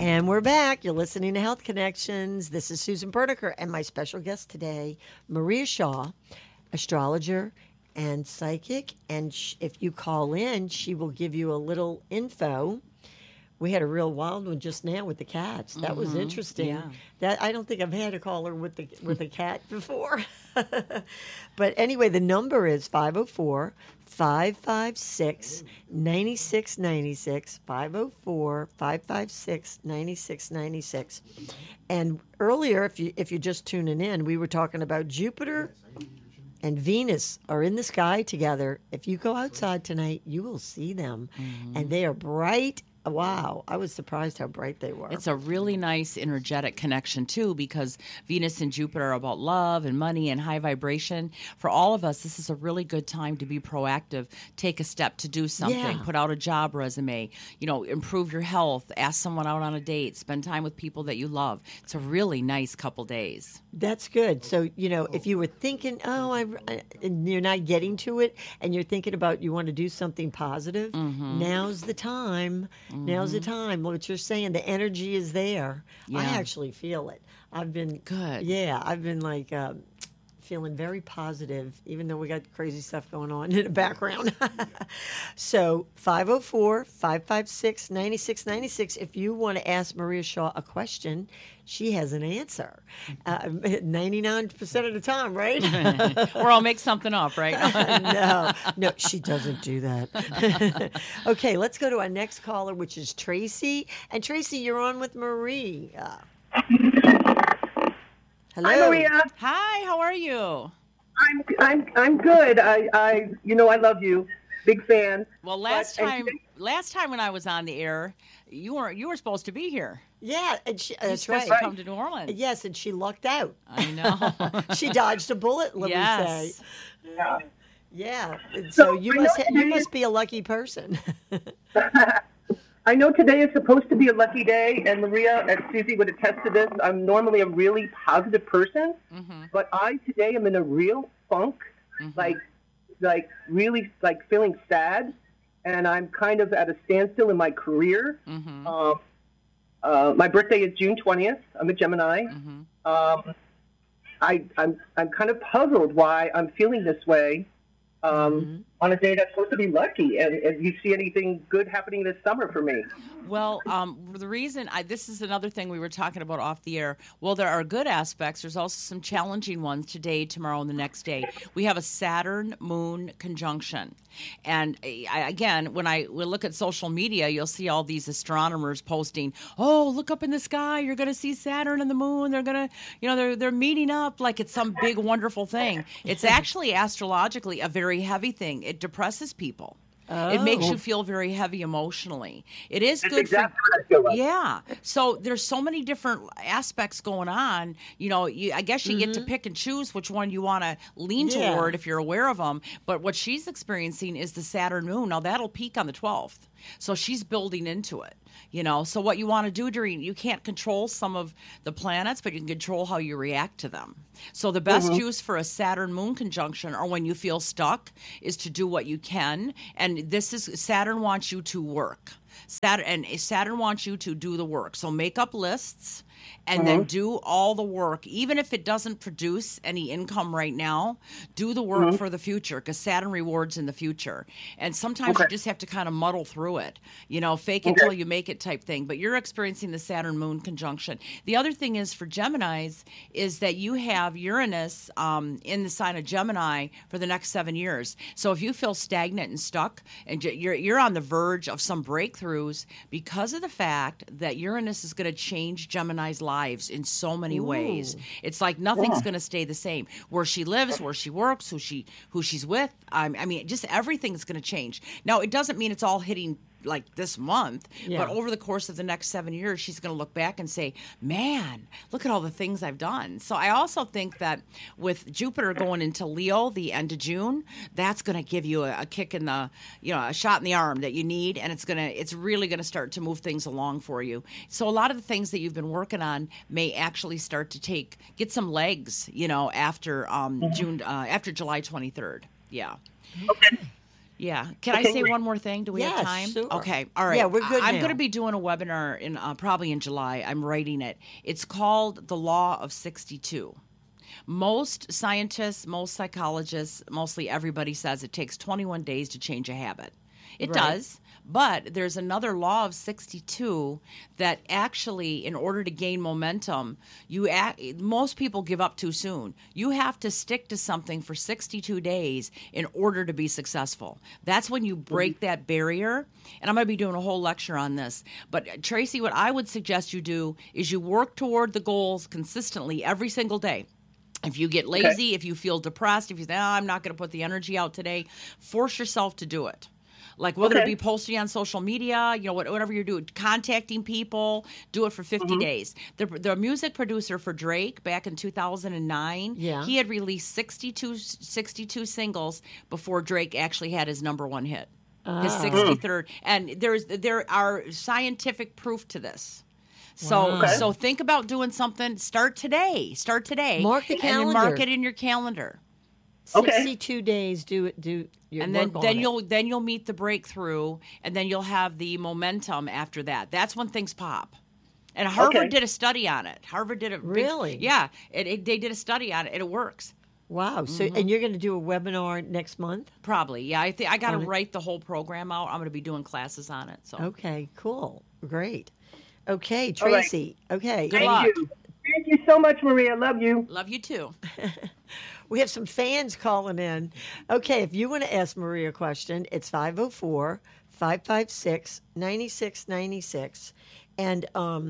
And we're back. You're listening to Health Connections. This is Susan Berniker and my special guest today, Maria Shaw, astrologer and psychic. And if you call in, she will give you a little info. We had a real wild one just now with the cats. That was interesting. Yeah. That I don't think I've had a caller with a cat before. But anyway, the number is 504-556-9696, 504-556-9696. And earlier, if you're just tuning in, we were talking about Jupiter and Venus are in the sky together. If you go outside tonight, you will see them. And they are bright. Wow, I was surprised how bright they were. It's a really nice energetic connection, too, because Venus and Jupiter are about love and money and high vibration. For all of us, this is a really good time to be proactive, take a step to do something, put out a job resume, improve your health, ask someone out on a date, spend time with people that you love. It's a really nice couple days. That's good. So, if you were thinking, and you're not getting to it, and you're thinking about you want to do something positive, now's the time. Now's the time. What you're saying, the energy is there. Yeah. I actually feel it. I've been good. Yeah, I've been feeling very positive, even though we got crazy stuff going on in the background. So 504-556-9696. If you want to ask Maria Shaw a question, she has an answer. 99% of the time, right? Or I'll make something up, right? No, she doesn't do that. Okay, let's go to our next caller, which is Tracy. And Tracy, you're on with Maria. Hello. Hi, Maria. Hi, how are you? I'm good. I love you. Big fan. Well, last time when I was on the air, you were supposed to be here. Yeah, and that's supposed right. to come to New Orleans. Yes, and she lucked out. I know. She dodged a bullet, let me say. Yeah. Yeah. So you must be a lucky person. I know today is supposed to be a lucky day, and Maria and Susie would attest to this. I'm normally a really positive person, but today am in a real funk, like really feeling sad, and I'm kind of at a standstill in my career. My birthday is June 20th. I'm a Gemini. I'm kind of puzzled why I'm feeling this way. On a day that's supposed to be lucky, and you see anything good happening this summer for me? Well, the reason this is another thing we were talking about off the air. Well, there are good aspects. There's also some challenging ones today, tomorrow, and the next day. We have a Saturn-Moon conjunction. And again, when we look at social media, you'll see all these astronomers posting, "Oh, look up in the sky. You're going to see Saturn and the Moon. They're going to, they're meeting up like it's some big, wonderful thing." It's actually astrologically a very heavy thing. It depresses people. Oh. It makes you feel very heavy emotionally. It is That's good exactly what I feel like. Yeah. So there's so many different aspects going on. I guess you get to pick and choose which one you want to lean toward if you're aware of them. But what she's experiencing is the Saturn moon. Now that'll peak on the 12th. So she's building into it. So what you want to do you can't control some of the planets, but you can control how you react to them. So the best use for a Saturn moon conjunction, or when you feel stuck, is to do what you can. And Saturn wants you to work. Saturn wants you to do the work. So make up lists and then do all the work. Even if it doesn't produce any income right now, do the work for the future, because Saturn rewards in the future. And sometimes you just have to kind of muddle through it, fake it till you make it type thing. But you're experiencing the Saturn moon conjunction. The other thing is for Geminis is that you have Uranus in the sign of Gemini for the next 7 years. So if you feel stagnant and stuck and you're on the verge of some breakthroughs because of the fact that Uranus is going to change Gemini's lives in so many ways. It's like nothing's going to stay the same. Where she lives, where she works, who she's with. Just everything's going to change. Now, it doesn't mean it's all hitting like this month, but over the course of the next 7 years, she's going to look back and say, "Man, look at all the things I've done." So I also think that with Jupiter going into Leo the end of June, that's going to give you a kick in the, a shot in the arm that you need, and it's really going to start to move things along for you. So a lot of the things that you've been working on may actually start to get some legs, after after July 23rd. Yeah. Okay. Yeah. Can I say one more thing? Do we have Yes, time? sure. Okay. All right. Yeah, we're good I'm now. going to be doing a webinar in probably in July. I'm writing it. It's called The Law of 62. Most scientists, most psychologists, mostly everybody says it takes 21 days to change a habit. It does. But there's another law of 62 that actually, in order to gain momentum, most people give up too soon. You have to stick to something for 62 days in order to be successful. That's when you break that barrier. And I'm going to be doing a whole lecture on this. But Tracy, what I would suggest you do is you work toward the goals consistently every single day. If you get lazy, if you feel depressed, if you say, I'm not going to put the energy out today, force yourself to do it. Like whether it be posting on social media, whatever you're doing, contacting people, do it for 50 days. The music producer for Drake back in 2009, he had released 62 singles before Drake actually had his number one hit, his 63rd. And there are scientific proof to this. So think about doing something. Start today. Mark the calendar. And then mark it in your calendar. 62 days. Do your and work on then it. you'll meet the breakthrough, and then you'll have the momentum after that. That's when things pop. And Harvard did a study on it. Harvard did a really, they did a study on it, and it works. Wow. So and you're going to do a webinar next month? Probably. Yeah. I got to write the whole program out. I'm going to be doing classes on it. So okay, cool, great. Okay, Tracy. Right. Okay. Thank you. Thank you so much, Maria. Love you. Love you too. We have some fans calling in. Okay, if you want to ask Maria a question, it's 504-556-9696. And, I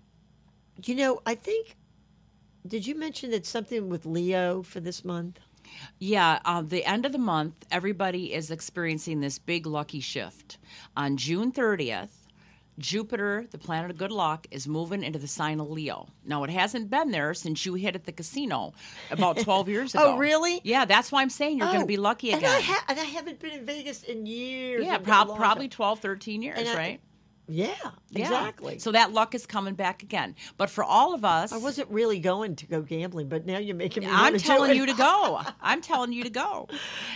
think, did you mention it's something with Leo for this month? Yeah, the end of the month, everybody is experiencing this big lucky shift. On June 30th, Jupiter, the planet of good luck, is moving into the sign of Leo. Now, it hasn't been there since you hit at the casino about 12 years ago. Oh, really? Yeah, that's why I'm saying you're going to be lucky again. And I haven't been in Vegas in years. Yeah, probably 12, 13 years, right? Yeah, exactly. So that luck is coming back again. But for all of us... I wasn't really going to go gambling, but now you're making me I'm telling you to go. I'm telling you to go.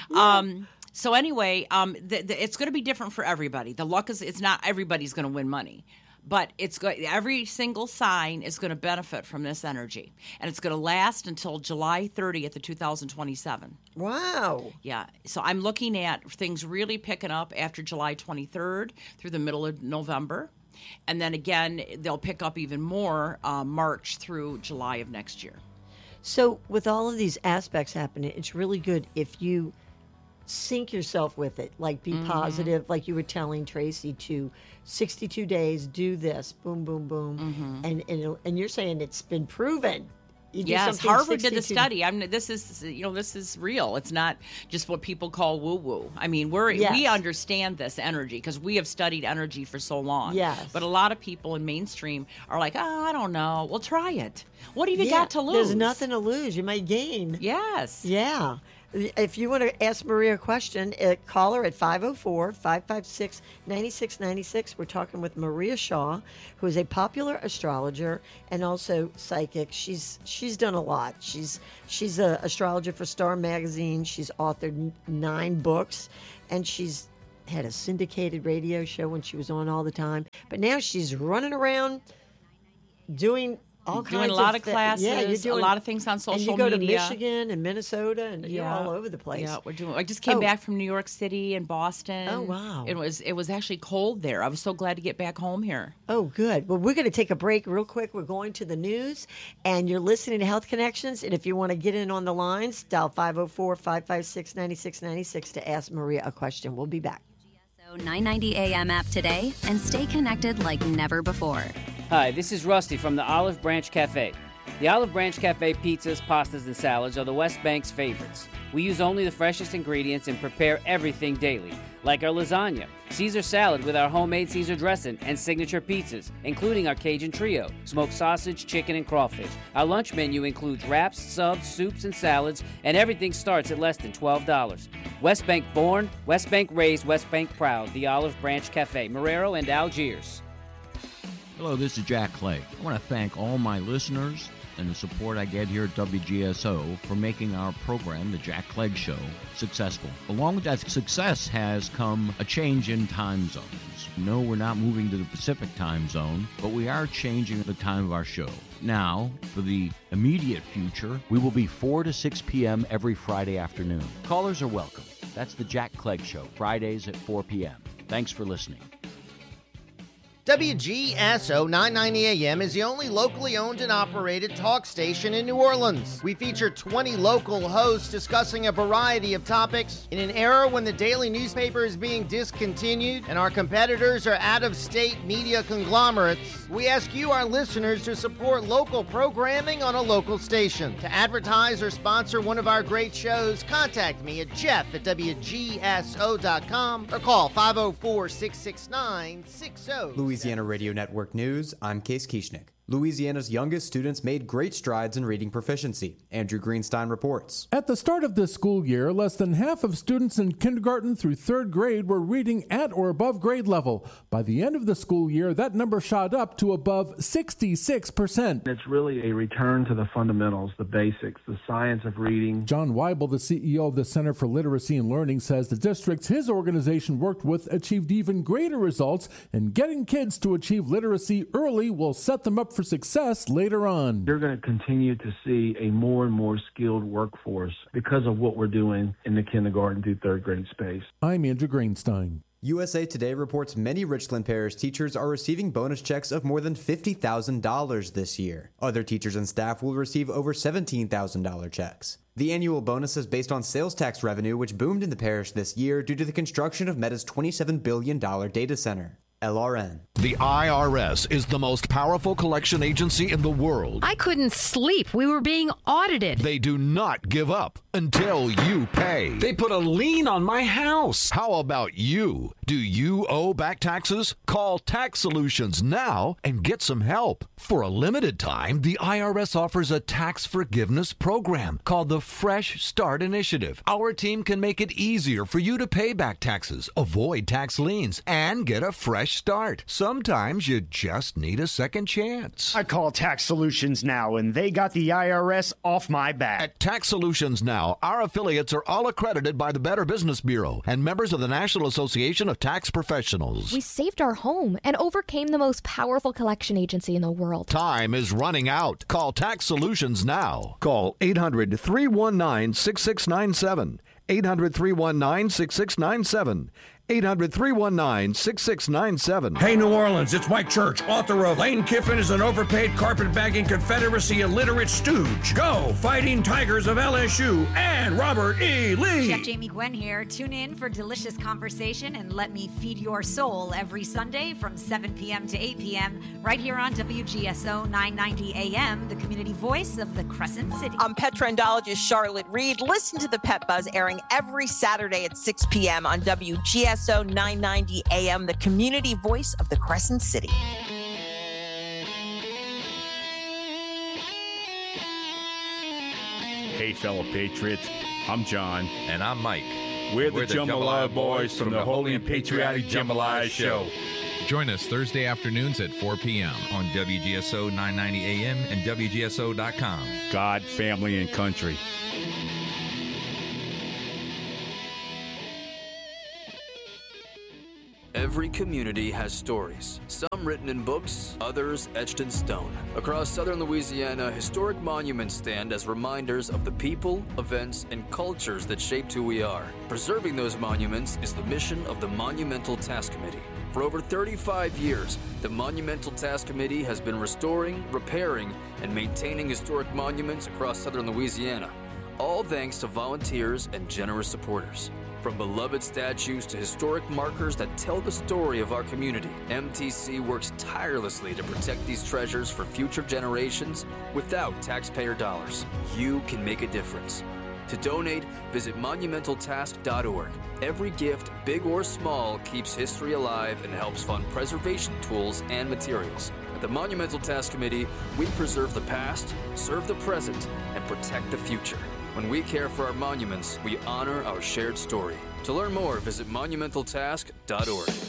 So anyway, it's going to be different for everybody. The luck it's not everybody's going to win money, but every single sign is going to benefit from this energy, and it's going to last until July 30th of 2027. Wow. Yeah. So I'm looking at things really picking up after July 23rd through the middle of November, and then again they'll pick up even more March through July of next year. So with all of these aspects happening, it's really good if you sync yourself with it, like be positive, like you were telling Tracy, to 62 days, do this, boom, boom, boom. And you're saying it's been proven. Yes, Harvard did the study. This is real. It's not just what people call woo-woo. I mean, we understand this energy because we have studied energy for so long. Yes. But a lot of people in mainstream are like, I don't know. Well, try it. What have you got to lose? There's nothing to lose. You might gain. Yes. Yeah. If you want to ask Maria a question, call her at 504-556-9696. We're talking with Maria Shaw, who is a popular astrologer and also psychic. She's done a lot. She's an astrologer for Star Magazine. She's authored 9 books, and she's had a syndicated radio show when she was on all the time. But now she's running around doing all kinds doing a lot of classes, you're doing a lot of things on social media. And you go to Michigan and Minnesota, and you're all over the place. Yeah, we're doing. I just came back from New York City and Boston. Oh, wow. It was actually cold there. I was so glad to get back home here. Oh, good. Well, we're going to take a break real quick. We're going to the news, and you're listening to Health Connections. And if you want to get in on the lines, dial 504-556-9696 to ask Maria a question. We'll be back. 990 AM app today and stay connected like never before. Hi, this is Rusty from the Olive Branch Cafe. The Olive Branch Cafe pizzas, pastas, and salads are the West Bank's favorites. We use only the freshest ingredients and prepare everything daily, like our lasagna, Caesar salad with our homemade Caesar dressing, and signature pizzas, including our Cajun Trio, smoked sausage, chicken, and crawfish. Our lunch menu includes wraps, subs, soups, and salads, and everything starts at less than $12. West Bank born, West Bank raised, West Bank proud. The Olive Branch Cafe, Marrero and Algiers. Hello, this is Jack Clay. I want to thank all my listeners and the support I get here at WGSO for making our program, The Jack Clegg Show, successful. Along with that success has come a change in time zones. No, we're not moving to the Pacific time zone, but we are changing the time of our show. Now, for the immediate future, we will be 4 to 6 p.m. every Friday afternoon. Callers are welcome. That's The Jack Clegg Show, Fridays at 4 p.m. Thanks for listening. WGSO 990 AM is the only locally owned and operated talk station in New Orleans. We feature 20 local hosts discussing a variety of topics. In an era when the daily newspaper is being discontinued and our competitors are out-of-state media conglomerates, we ask you, our listeners, to support local programming on a local station. To advertise or sponsor one of our great shows, contact me at jeff@wgso.com or call 504-669-60. Louisiana Radio Network News, I'm Case Kieschnick. Louisiana's youngest students made great strides in reading proficiency. Andrew Greenstein reports. At the start of this school year, less than half of students in kindergarten through third grade were reading at or above grade level. By the end of the school year, that number shot up to above 66%. It's really a return to the fundamentals, the basics, the science of reading. John Weibel, the CEO of the Center for Literacy and Learning, says the districts his organization worked with achieved even greater results, and getting kids to achieve literacy early will set them up for success later on. You're going to continue to see a more and more skilled workforce because of what we're doing in the kindergarten through third grade space. I'm Andrew Greenstein. USA Today reports many Richland Parish teachers are receiving bonus checks of more than $50,000 this year. Other teachers and staff will receive over $17,000 checks. The annual bonus is based on sales tax revenue, which boomed in the parish this year due to the construction of Meta's $27 billion data center. LRN. The IRS is the most powerful collection agency in the world. I couldn't sleep. We were being audited. They do not give up until you pay. They put a lien on my house. How about you? Do you owe back taxes? Call Tax Solutions now and get some help. For a limited time, the IRS offers a tax forgiveness program called the Fresh Start Initiative. Our team can make it easier for you to pay back taxes, avoid tax liens, and get a fresh start. Sometimes you just need a second chance. I call Tax Solutions Now, and they got the IRS off my back. At Tax Solutions Now, our affiliates are all accredited by the Better Business Bureau and members of the National Association of Tax Professionals. We saved our home and overcame the most powerful collection agency in the world. Time is running out. Call Tax Solutions now. Call 800-319-6697. 800-319-6697. 800-319-6697. Hey, New Orleans, it's Mike Church, author of Lane Kiffin is an overpaid carpetbagging Confederacy illiterate stooge. Go, Fighting Tigers of LSU, and Robert E. Lee. Chef Jamie Gwen here. Tune in for delicious conversation and let me feed your soul every Sunday from 7 p.m. to 8 p.m. right here on WGSO 990 AM, the community voice of the Crescent City. I'm pet trendologist Charlotte Reed. Listen to the Pet Buzz airing every Saturday at 6 p.m. on WGSO 990 AM, the community voice of the Crescent City. Hey, fellow patriots, I'm John. And I'm Mike. We're the Jambalaya Boys from the Holy and Patriotic Jambalaya Show. Join us Thursday afternoons at 4 p.m. on WGSO 990 AM and WGSO.com. God, family, and country. Every community has stories, some written in books, others etched in stone. Across southern Louisiana, historic monuments stand as reminders of the people, events, and cultures that shaped who we are. Preserving those monuments is the mission of the Monumental Task Committee. For over 35 years, the Monumental Task Committee has been restoring, repairing, and maintaining historic monuments across southern Louisiana, all thanks to volunteers and generous supporters. From beloved statues to historic markers that tell the story of our community, MTC works tirelessly to protect these treasures for future generations without taxpayer dollars. You can make a difference. To donate, visit monumentaltask.org. Every gift, big or small, keeps history alive and helps fund preservation tools and materials. At the Monumental Task Committee, we preserve the past, serve the present, and protect the future. When we care for our monuments, we honor our shared story. To learn more, visit monumentaltask.org.